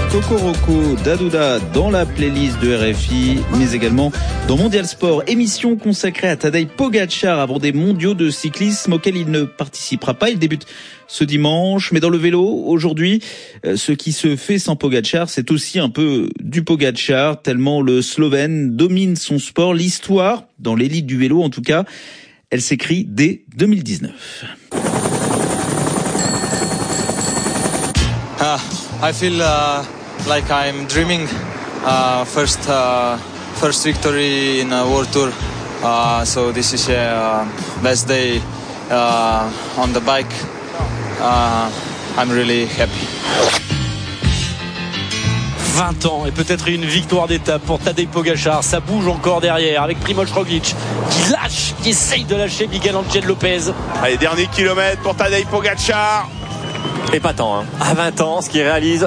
Kokoroko d'Adouda dans la playlist de RFI, mais également dans Mondial Sport, émission consacrée à Tadej Pogačar avant des mondiaux de cyclisme auxquels il ne participera pas. Il débute ce dimanche, mais dans le vélo, aujourd'hui, ce qui se fait sans Pogačar, c'est aussi un peu du Pogačar, tellement le Slovène domine son sport. L'histoire, dans l'élite du vélo en tout cas, elle s'écrit dès 2019. I feel like I'm dreaming. First victory in a World Tour. So this is best day on the bike. I'm really happy. 20 ans et peut-être une victoire d'étape pour Tadej Pogačar. Ça bouge encore derrière avec Primož Roglič qui essaye de lâcher Miguel Ángel López. Allez, dernier kilomètre pour Tadej Pogačar. Épatant, à 20 ans, ce qu'il réalise.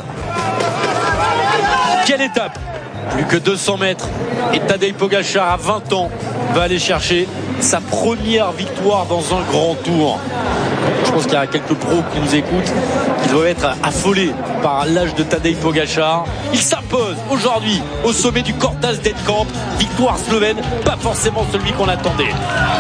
Quelle étape! Plus que 200 mètres. Et Tadej Pogačar, à 20 ans, va aller chercher sa première victoire dans un grand tour. Je pense qu'il y a quelques pros qui nous écoutent, qui doivent être affolés par l'âge de Tadej Pogačar. Il s'impose aujourd'hui au sommet du Cortas d'Edcamp. Victoire slovène, pas forcément celui qu'on attendait.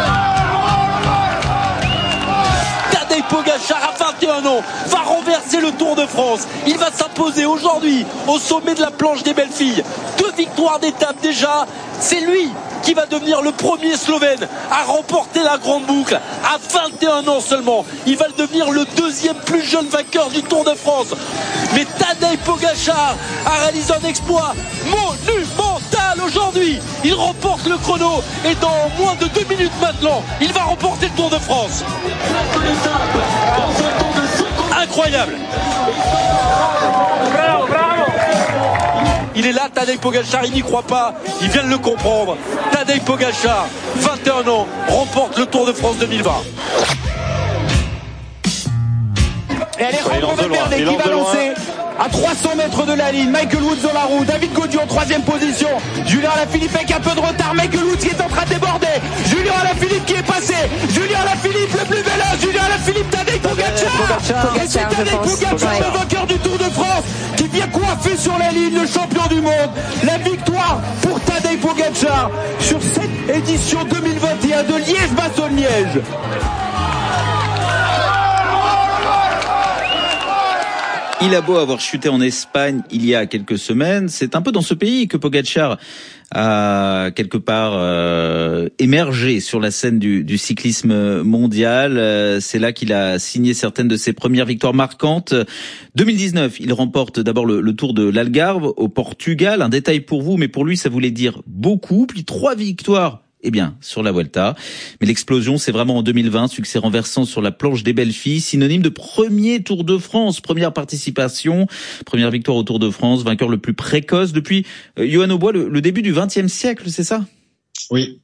Tadej Pogačar à 21 ans va renverser le Tour de France. Il va s'imposer aujourd'hui au sommet de la planche des belles filles. 2 victoires d'étape déjà. C'est lui qui va devenir le premier Slovène à remporter la grande boucle à 21 ans seulement. Il va devenir le deuxième plus jeune vainqueur du Tour de France. Mais Tadej Pogačar a réalisé un exploit monumental aujourd'hui. Il remporte le chrono et dans moins de 2 minutes maintenant, il va remporter le Tour de France. Incroyable. Il est là, Tadej Pogačar, il n'y croit pas, il vient de le comprendre. Tadej Pogačar, 21 ans, remporte le Tour de France 2020. Et Alejandro Valverde qui va lancer à 300 mètres de la ligne. Michael Woods dans la roue, David Gaudu en 3e position. Julien Alaphilippe avec un peu de retard. Michael Woods qui est en train de déborder. Julien Alaphilippe qui est passé. Julien Alaphilippe le plus véloce. Julien Alaphilippe, Tadej Pogačar. Et c'est Tadej Pogačar, le vainqueur du Tour de France, qui vient coiffer sur la ligne le champion du monde. La victoire pour Tadej Pogačar sur cette édition 2021 de Liège-Bastogne-Liège. Il a beau avoir chuté en Espagne il y a quelques semaines, c'est un peu dans ce pays que Pogačar a quelque part émergé sur la scène du cyclisme mondial. C'est là qu'il a signé certaines de ses premières victoires marquantes. 2019, il remporte d'abord le Tour de l'Algarve au Portugal. Un détail pour vous, mais pour lui ça voulait dire beaucoup. Puis 3 victoires sur la Vuelta. Mais l'explosion, c'est vraiment en 2020, succès renversant sur la planche des belles filles, synonyme de premier Tour de France, première participation, première victoire au Tour de France, vainqueur le plus précoce depuis Johan Aubois, le début du XXe siècle, c'est ça? Oui,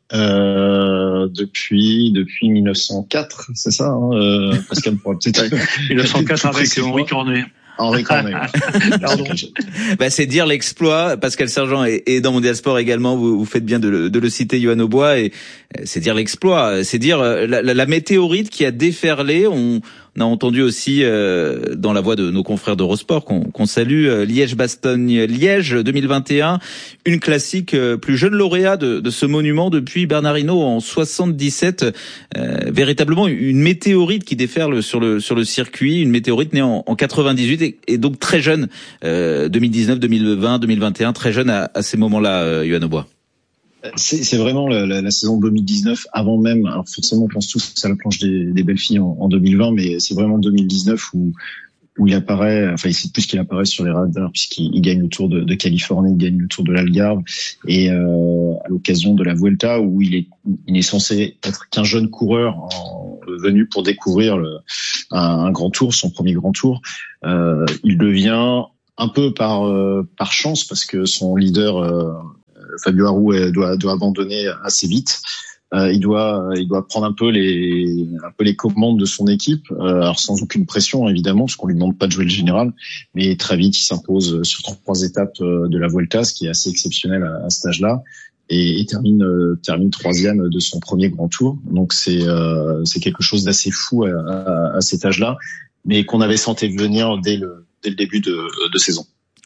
depuis 1904, c'est ça, Pascal pourra peut-être 1904 avec Henri Cornet. Henri Cornet. Pardon. C'est dire l'exploit. Pascal Sergent est dans Mondial Sport également. Vous faites bien de le citer, Johan Aubois. Et c'est dire l'exploit. C'est dire la météorite qui a déferlé. On a entendu aussi dans la voix de nos confrères d'Eurosport qu'on salue Liège-Bastogne-Liège 2021, une classique, plus jeune lauréat de ce monument depuis Bernard Hinault en 77. Véritablement une météorite qui déferle sur le circuit, une météorite née en 98 et donc très jeune, 2019, 2020, 2021, très jeune à ces moments-là, Johan Aubois. C'est vraiment la saison 2019 avant même. Alors forcément, on pense tous à la planche des belles filles en 2020, mais c'est vraiment 2019 où il apparaît. Enfin, c'est plus qu'il apparaît sur les radars puisqu'il gagne le Tour de Californie, il gagne le Tour de l'Algarve et à l'occasion de la Vuelta où il est censé être qu'un jeune coureur venu pour découvrir un grand tour, son premier grand tour. Il devient un peu par chance parce que son leader Fabio Aru doit abandonner assez vite. Il doit prendre un peu les commandes de son équipe, alors sans aucune pression évidemment, parce qu'on lui demande pas de jouer le général, mais très vite il s'impose sur 3 étapes de la Vuelta, ce qui est assez exceptionnel à cet âge-là, et termine 3e de son premier grand tour. Donc c'est quelque chose d'assez fou à cet âge-là, mais qu'on avait senti venir dès le début de saison.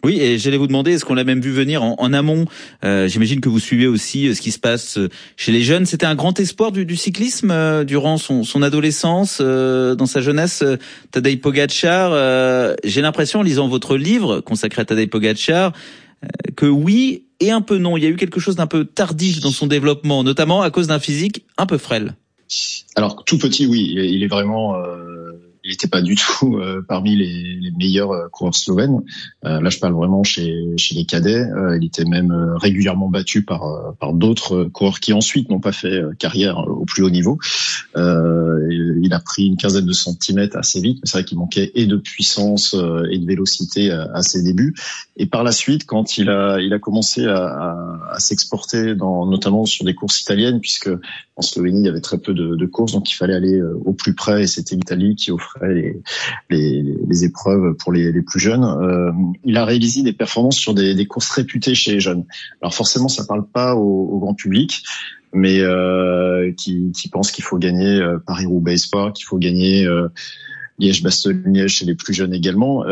Oui, et j'allais vous demander, est-ce qu'on l'a même vu venir en amont? J'imagine que vous suivez aussi ce qui se passe chez les jeunes. C'était un grand espoir du cyclisme durant son adolescence, dans sa jeunesse, Tadej Pogačar. J'ai l'impression, en lisant votre livre consacré à Tadej Pogačar, que oui et un peu non. Il y a eu quelque chose d'un peu tardif dans son développement, notamment à cause d'un physique un peu frêle. Alors, tout petit, oui, il est vraiment... il n'était pas du tout parmi les meilleurs coureurs slovènes. Là, je parle vraiment chez les cadets. Il était même régulièrement battu par d'autres coureurs qui ensuite n'ont pas fait carrière au plus haut niveau. Il a pris une quinzaine de centimètres assez vite. C'est vrai qu'il manquait et de puissance et de vélocité à ses débuts. Et par la suite, quand il a commencé à s'exporter notamment sur des courses italiennes, puisque en Slovénie il y avait très peu de courses, donc il fallait aller au plus près, et c'était l'Italie qui offrait les épreuves pour les plus jeunes. Il a réalisé des performances sur des courses réputées chez les jeunes. Alors forcément, ça parle pas au grand public, mais qui pense qu'il faut gagner Paris-Roubaix Espoir, qu'il faut gagner Liège-Bastogne-Liège chez les plus jeunes également.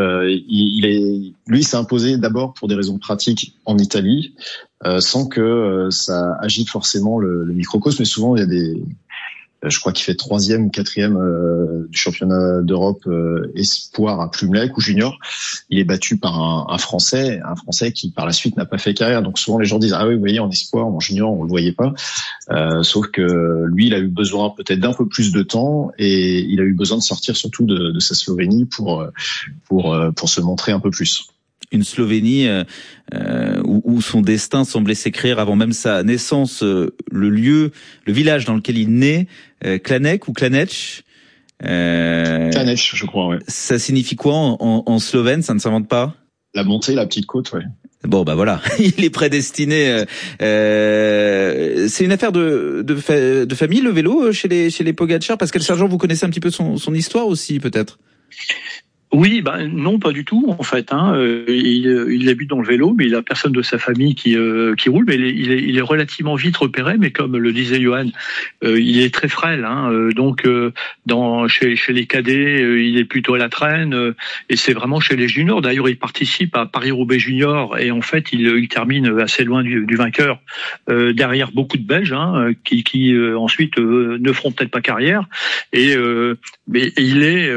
Lui s'est imposé d'abord pour des raisons pratiques en Italie, sans que ça agite forcément le microcosme. Mais souvent, il y a je crois qu'il fait 3e ou 4e du championnat d'Europe espoir à Plumelec ou junior. Il est battu par un Français qui par la suite n'a pas fait carrière. Donc souvent les gens disent oui, vous voyez, en espoir, en junior, on le voyait pas. Sauf que lui, il a eu besoin peut-être d'un peu plus de temps, et il a eu besoin de sortir surtout de sa Slovénie pour se montrer un peu plus. Une Slovénie où son destin semblait s'écrire avant même sa naissance. Le village dans lequel il naît, Klanec ou Klanec. Klanec, je crois, ouais. Ça signifie quoi en slovène? Ça ne s'invente pas? La montée, la petite côte, ouais. Bon, bah voilà, il est prédestiné. C'est une affaire de famille, le vélo, chez les Pogačar. Pascal Sergent, vous connaissez un petit peu son histoire aussi, peut-être? Oui, non, pas du tout en fait. Il habite dans le vélo, mais il a personne de sa famille qui roule. Mais il est relativement vite repéré. Mais comme le disait Johan, il est très frêle. Donc chez les cadets, il est plutôt à la traîne. Et c'est vraiment chez les juniors. D'ailleurs, il participe à Paris-Roubaix junior, et en fait, il termine assez loin du vainqueur, derrière beaucoup de Belges, qui ensuite ne feront peut-être pas carrière. Mais il est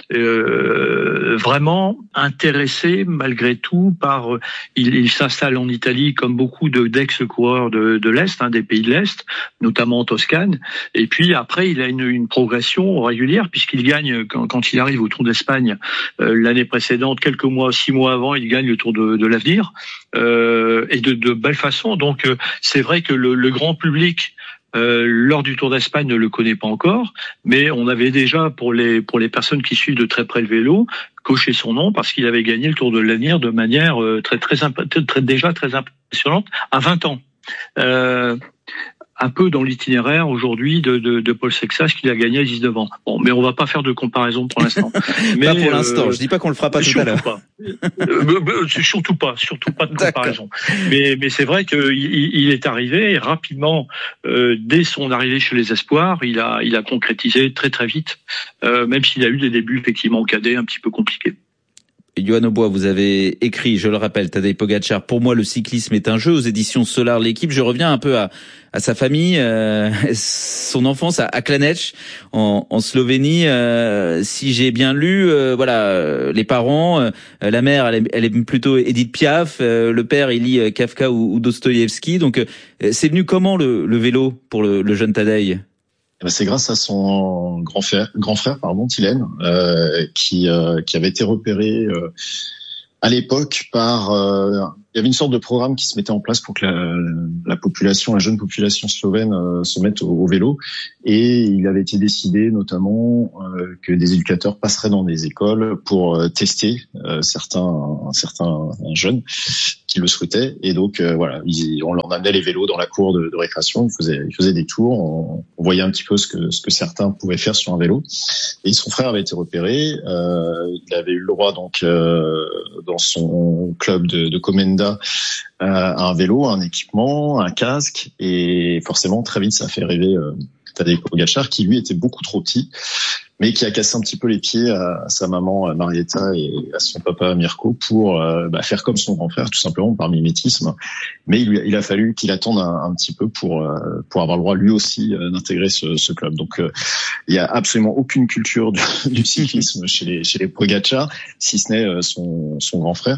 vraiment intéressé malgré tout par il s'installe en Italie comme beaucoup d'ex-coureurs de l'Est, des pays de l'Est, notamment en Toscane, et puis après il a une progression régulière puisqu'il gagne quand il arrive au Tour d'Espagne l'année précédente, 6 mois avant, il gagne le Tour de l'Avenir, et de belle façon. Donc c'est vrai que le grand public lors du Tour d'Espagne ne le connaît pas encore, mais on avait déjà pour les personnes qui suivent de très près le vélo coché son nom parce qu'il avait gagné le Tour de l'Avenir de manière déjà très impressionnante à 20 ans. Un peu dans l'itinéraire aujourd'hui de Paul Sexas qu'il a gagné à 19 ans. Bon, mais on va pas faire de comparaison pour l'instant. Mais pas pour l'instant. Je dis pas qu'on le fera pas tout à l'heure. Surtout pas de comparaison. Mais c'est vrai qu'il est arrivé rapidement, dès son arrivée chez les Espoirs, il a concrétisé très très vite, même s'il a eu des débuts effectivement au cadet un petit peu compliqués. Johan Aubois, vous avez écrit, je le rappelle, Tadej Pogačar, pour moi le cyclisme est un jeu, aux éditions Solar L'Équipe. Je reviens un peu à sa famille, son enfance à Klanec en Slovénie. Si j'ai bien lu, les parents, la mère elle aime plutôt Edith Piaf, le père il lit Kafka ou Dostoïevski. Donc c'est venu comment le vélo pour le jeune Tadej? C'est grâce à son grand frère, Tillène, qui avait été repéré à l'époque par. Il y avait une sorte de programme qui se mettait en place pour que la jeune population slovène se mette au vélo, et il avait été décidé notamment que des éducateurs passeraient dans des écoles pour tester certains jeunes qui le souhaitaient, et donc on leur amenait les vélos dans la cour de récréation, ils faisaient des tours, on voyait un petit peu ce que certains pouvaient faire sur un vélo, et son frère avait été repéré, il avait eu le droit donc dans son club de Komenda un vélo, un équipement, un casque, et forcément très vite ça a fait rêver Tadej Pogačar, qui lui était beaucoup trop petit, mais qui a cassé un petit peu les pieds à sa maman Marietta et à son papa Mirko pour faire comme son grand frère, tout simplement par mimétisme. Mais il a fallu qu'il attende un petit peu pour avoir le droit lui aussi d'intégrer ce club. Donc il y a absolument aucune culture du cyclisme chez les Pogačar, si ce n'est son grand frère.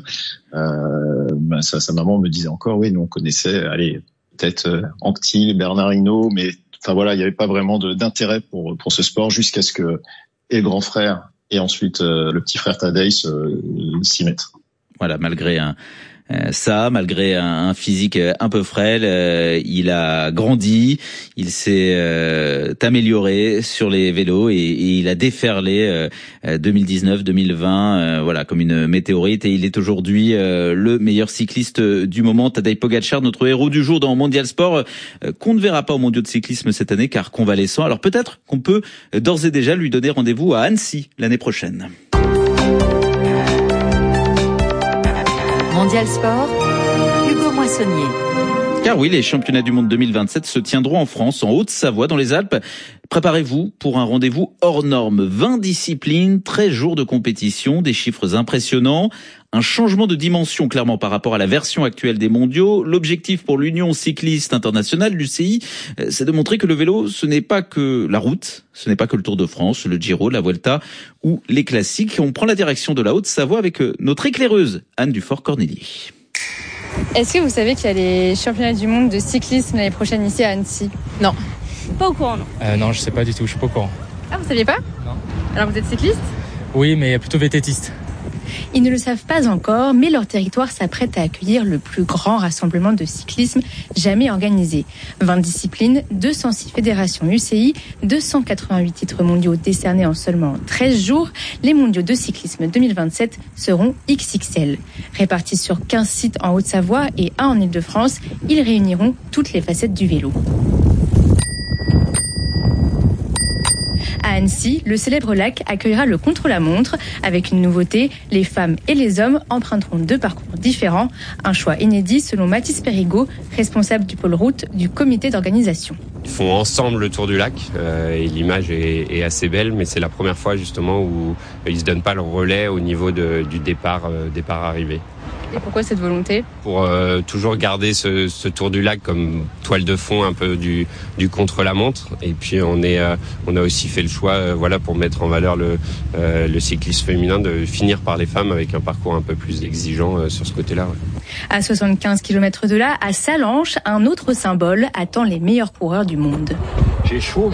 Sa maman me disait encore, oui, nous on connaissait, peut-être Anquetil, Bernard Hinault, mais enfin voilà, il n'y avait pas vraiment d'intérêt pour ce sport jusqu'à ce que et le grand frère et ensuite le petit frère Tadej s'y mettent. Voilà, malgré malgré un physique un peu frêle, il a grandi, il s'est amélioré sur les vélos et il a déferlé 2019-2020 voilà, comme une météorite, et il est aujourd'hui le meilleur cycliste du moment. Tadej Pogačar, notre héros du jour dans Mondial Sport, qu'on ne verra pas au mondiaux de cyclisme cette année car convalescent. Alors peut-être qu'on peut d'ores et déjà lui donner rendez-vous à Annecy l'année prochaine. Mondial Sport, Hugo Moissonnier. Car oui, les championnats du monde 2027 se tiendront en France, en Haute-Savoie, dans les Alpes. Préparez-vous pour un rendez-vous hors norme. 20 disciplines, 13 jours de compétition, des chiffres impressionnants. Un changement de dimension, clairement, par rapport à la version actuelle des mondiaux. L'objectif pour l'Union cycliste internationale, l'UCI, c'est de montrer que le vélo, ce n'est pas que la route, ce n'est pas que le Tour de France, le Giro, la Vuelta ou les classiques. On prend la direction de la Haute-Savoie avec notre éclaireuse, Anne Dufort-Cornelier. Est-ce que vous savez qu'il y a les championnats du monde de cyclisme l'année prochaine ici à Annecy ? Non. Pas au courant, non ? Non, je sais pas du tout, je suis pas au courant. Ah, vous saviez pas ? Non. Alors vous êtes cycliste ? Oui, mais plutôt vététiste. Ils ne le savent pas encore, mais leur territoire s'apprête à accueillir le plus grand rassemblement de cyclisme jamais organisé. 20 disciplines, 206 fédérations UCI, 288 titres mondiaux décernés en seulement 13 jours. Les mondiaux de cyclisme 2027 seront XXL. Répartis sur 15 sites en Haute-Savoie et 1 en Île-de-France, ils réuniront toutes les facettes du vélo. À Annecy, le célèbre lac accueillera le contre-la-montre. Avec une nouveauté, les femmes et les hommes emprunteront 2 parcours différents. Un choix inédit selon Mathis Périgot, responsable du pôle route du comité d'organisation. Ils font ensemble le tour du lac et l'image est assez belle, mais c'est la première fois justement où ils se donnent pas le relais au niveau du départ-arrivée. Et pourquoi cette volonté ? Pour toujours garder ce tour du lac comme toile de fond un peu du contre-la-montre. Et puis on a aussi fait le choix pour mettre en valeur le cyclisme féminin, de finir par les femmes avec un parcours un peu plus exigeant sur ce côté-là. Ouais. À 75 km de là, à Sallanches, un autre symbole attend les meilleurs coureurs du monde. J'ai chaud.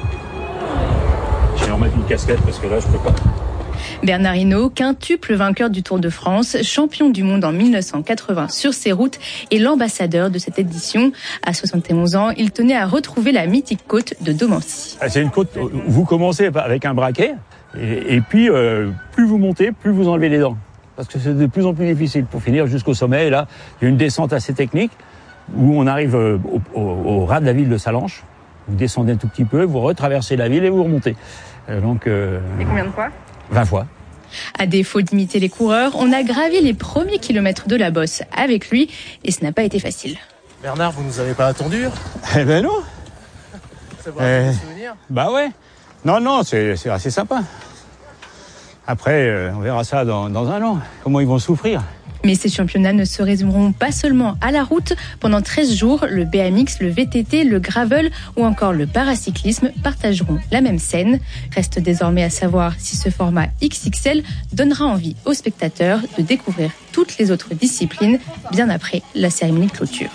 Je vais remettre une casquette parce que là je peux pas. Bernard Hinault, quintuple vainqueur du Tour de France, champion du monde en 1980 sur ses routes et l'ambassadeur de cette édition. À 71 ans, il tenait à retrouver la mythique côte de Domancy. C'est une côte où vous commencez avec un braquet et puis plus vous montez, plus vous enlevez les dents. Parce que c'est de plus en plus difficile pour finir jusqu'au sommet. Et là, il y a une descente assez technique où on arrive au ras de la ville de Sallanches. Vous descendez un tout petit peu, vous retraversez la ville et vous remontez. Et combien de fois ? 20 fois. À défaut d'imiter les coureurs, on a gravi les premiers kilomètres de la bosse avec lui et ce n'a pas été facile. Bernard, vous nous avez pas attendu ? Eh ben non. Ça vous rappelle des souvenirs ? Bah ouais. Non, c'est assez sympa. Après, on verra ça dans un an. Comment ils vont souffrir. Mais ces championnats ne se résumeront pas seulement à la route. Pendant 13 jours, le BMX, le VTT, le gravel ou encore le paracyclisme partageront la même scène. Reste désormais à savoir si ce format XXL donnera envie aux spectateurs de découvrir toutes les autres disciplines bien après la cérémonie de clôture.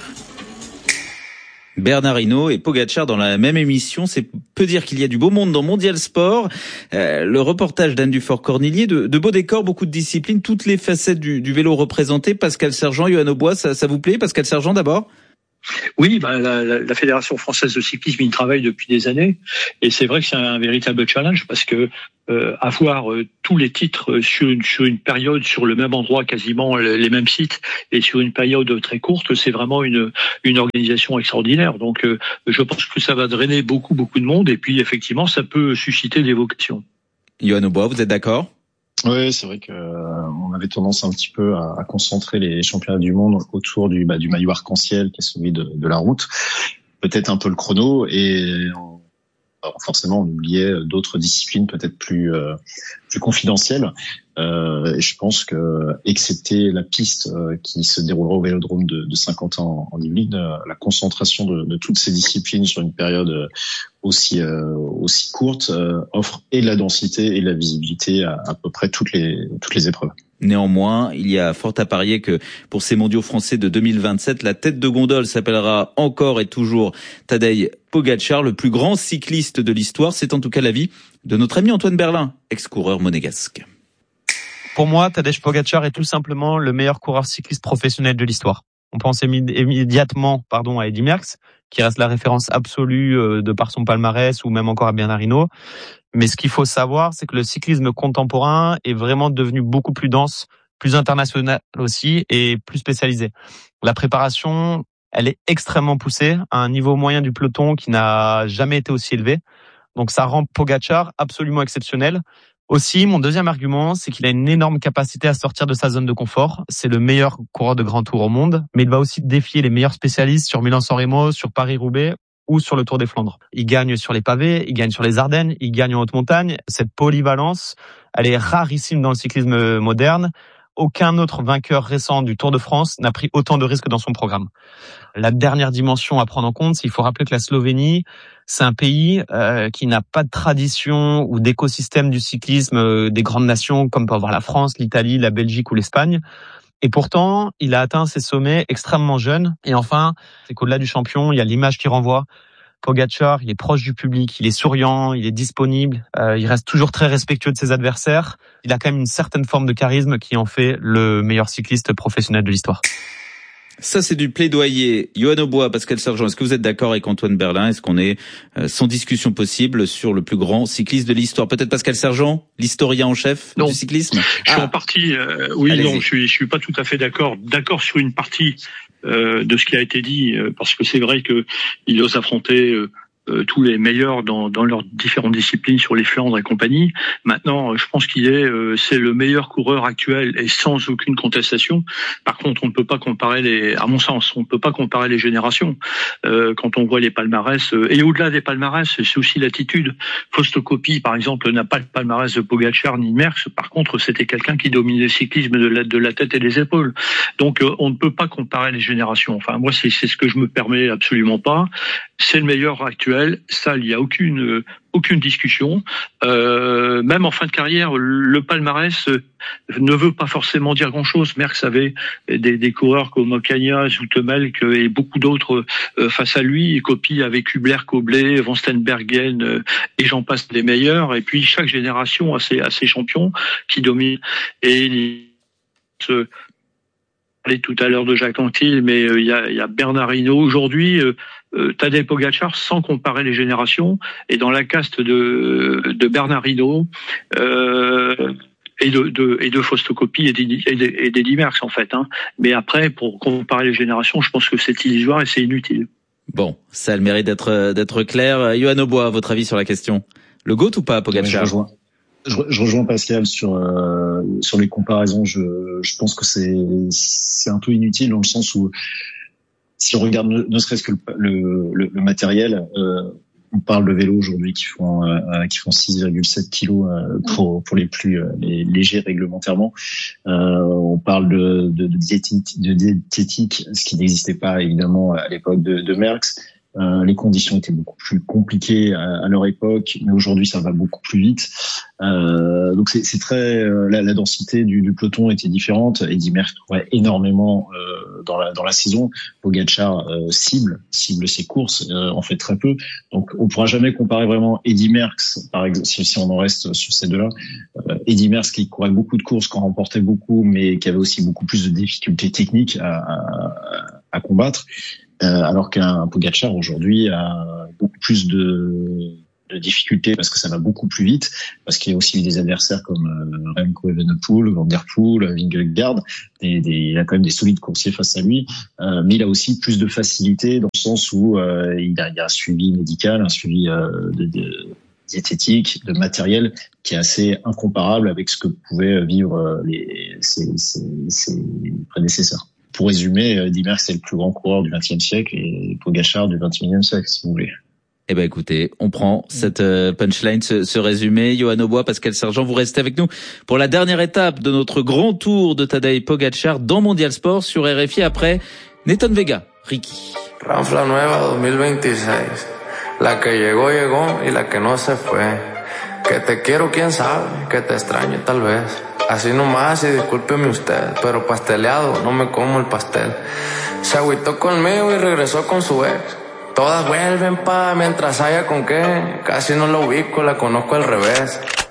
Bernard Hinault et Pogačar dans la même émission, c'est peu dire qu'il y a du beau monde dans Mondial Sport. Le reportage d'Anne Dufort-Cornelier, de beaux décors, beaucoup de disciplines, toutes les facettes du vélo représentées. Pascal Sergent, Yoann Aubois, ça vous plaît ? Pascal Sergent d'abord ? Oui, la Fédération française de cyclisme y travaille depuis des années et c'est vrai que c'est un véritable challenge parce que avoir tous les titres sur une période, sur le même endroit, quasiment les mêmes sites et sur une période très courte, c'est vraiment une organisation extraordinaire. Donc je pense que ça va drainer beaucoup de monde et puis effectivement ça peut susciter des vocations. Yoann Aubois, vous êtes d'accord ? Oui, c'est vrai que on avait tendance un petit peu à concentrer les championnats du monde autour du maillot arc-en-ciel qui est celui de la route, peut-être un peu le chrono, et forcément on oubliait d'autres disciplines peut-être plus confidentielles. Et je pense que, excepté la piste qui se déroulera au Vélodrome de Saint-Quentin en Yvelines, la concentration de toutes ces disciplines sur une période aussi courte offre et de la densité et de la visibilité à peu près toutes les épreuves. Néanmoins, il y a fort à parier que pour ces mondiaux français de 2027, la tête de gondole s'appellera encore et toujours Tadej Pogačar, le plus grand cycliste de l'histoire. C'est en tout cas l'avis de notre ami Antoine Berlin, ex-coureur monégasque. Pour moi, Tadej Pogačar est tout simplement le meilleur coureur cycliste professionnel de l'histoire. On pense immédiatement à Eddy Merckx, qui reste la référence absolue de par son palmarès, ou même encore à Bernard Hinault. Mais ce qu'il faut savoir, c'est que le cyclisme contemporain est vraiment devenu beaucoup plus dense, plus international aussi, et plus spécialisé. La préparation, elle est extrêmement poussée, à un niveau moyen du peloton qui n'a jamais été aussi élevé. Donc ça rend Pogačar absolument exceptionnel. Aussi, mon deuxième argument, c'est qu'il a une énorme capacité à sortir de sa zone de confort. C'est le meilleur coureur de grand tour au monde, mais il va aussi défier les meilleurs spécialistes sur Milan-San Remo, sur Paris-Roubaix ou sur le Tour des Flandres. Il gagne sur les pavés, il gagne sur les Ardennes, il gagne en haute montagne. Cette polyvalence, elle est rarissime dans le cyclisme moderne. Aucun autre vainqueur récent du Tour de France n'a pris autant de risques dans son programme. La dernière dimension à prendre en compte, c'est qu'il faut rappeler que la Slovénie, c'est un pays qui n'a pas de tradition ou d'écosystème du cyclisme des grandes nations comme peut avoir la France, l'Italie, la Belgique ou l'Espagne. Et pourtant, il a atteint ses sommets extrêmement jeune. Et enfin, c'est qu'au-delà du champion, il y a l'image qui renvoie. Pogačar, il est proche du public, il est souriant, il est disponible, il reste toujours très respectueux de ses adversaires. Il a quand même une certaine forme de charisme qui en fait le meilleur cycliste professionnel de l'histoire. Ça, c'est du plaidoyer. Yoann Aubois, Pascal Sergent, est-ce que vous êtes d'accord avec Antoine Berlin? Est-ce qu'on est sans discussion possible sur le plus grand cycliste de l'histoire? Peut-être Pascal Sergent, l'historien en chef du cyclisme? Je suis en partie, je suis pas tout à fait d'accord sur une partie de ce qui a été dit, parce que c'est vrai que il ose affronter tous les meilleurs dans leurs différentes disciplines sur les Flandres et compagnie. Maintenant, je pense c'est le meilleur coureur actuel et sans aucune contestation. Par contre, on ne peut pas comparer à mon sens, on ne peut pas comparer les générations. Quand on voit les palmarès, et au-delà des palmarès, c'est aussi l'attitude. Fausto Coppi, par exemple, n'a pas le palmarès de Pogačar ni de Merckx. Par contre, c'était quelqu'un qui dominait le cyclisme de la tête et des épaules. Donc, on ne peut pas comparer les générations. Enfin, moi, c'est ce que je me permets absolument pas. C'est le meilleur actuel. Ça, il n'y a aucune discussion. Même en fin de carrière, le palmarès ne veut pas forcément dire grand-chose. Merckx avait des coureurs comme Ocaña, Zoetemelk et beaucoup d'autres face à lui. Et Coppi avec Hubler, Koblet, Van Steenbergen et j'en passe des meilleurs. Et puis chaque génération a ses champions qui dominent. Et je parlais tout à l'heure de Jacques Anquetil, mais il y a Bernard Hinault aujourd'hui. Tadej Pogačar, sans comparer les générations, est dans la caste de Bernard Hinault et de Fausto Coppi et d'Eddy Merckx en fait. Mais après, pour comparer les générations, je pense que c'est illusoire et c'est inutile. Bon, ça a le mérite d'être clair. Yoann Aubois, votre avis sur la question? Le GOAT ou pas, Pogačar? Je rejoins Pascal sur les comparaisons. Je pense que c'est un peu inutile dans le sens où si on regarde ne serait-ce que le matériel, on parle de vélos aujourd'hui qui font 6,7 kilos pour les plus les légers réglementairement. On parle de diététique, ce qui n'existait pas évidemment à l'époque de Merckx. Les conditions étaient beaucoup plus compliquées à leur époque, mais aujourd'hui ça va beaucoup plus vite. Donc c'est très la densité du peloton était différente. Eddy Merckx courait énormément dans la saison. Pogačar cible ses courses, en fait très peu. Donc on pourra jamais comparer vraiment Eddy Merckx, par exemple, si on en reste sur ces deux-là. Eddy Merckx qui courait beaucoup de courses, qui en remportait beaucoup, mais qui avait aussi beaucoup plus de difficultés techniques à combattre. Alors qu'un Pogačar aujourd'hui a beaucoup plus de difficultés parce que ça va beaucoup plus vite, parce qu'il y a aussi eu des adversaires comme Remco Evenepoel, Van der Poel, Vingegaard, il a quand même des solides coursiers face à lui, mais il a aussi plus de facilité dans le sens où il y a un suivi médical, un suivi de diététique, de matériel qui est assez incomparable avec ce que pouvaient vivre ses prédécesseurs. Pour résumer, Eddy Merckx c'est le plus grand coureur du XXe siècle et Pogačar du XXIe siècle, si vous voulez. Eh ben écoutez, on prend cette punchline, ce résumé. Yoann Aubois, Pascal Sergent, vous restez avec nous pour la dernière étape de notre grand tour de Tadej Pogačar dans Mondial Sport sur RFI après Nathan Vega. Ricky. Ranfla nueva 2026, la que llegó y la que no se fue. Que te quiero, quién sabe, que te extraño tal vez. Así nomás y discúlpeme usted, pero pasteleado no me como el pastel. Se agüitó conmigo y regresó con su ex. Todas vuelven mientras haya con qué. Casi no la ubico, la conozco al revés.